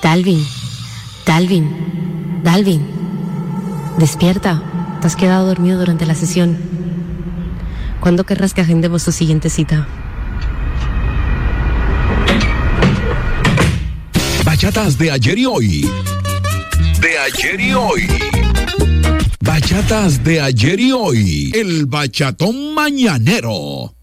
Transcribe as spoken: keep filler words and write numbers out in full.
Dalvin, Dalvin, Dalvin, despierta. Te has quedado dormido durante la sesión. ¿Cuándo querrás que agendemos tu siguiente cita? Bachatas de ayer y hoy. De ayer y hoy. Bachatas de ayer y hoy. El bachatón mañanero.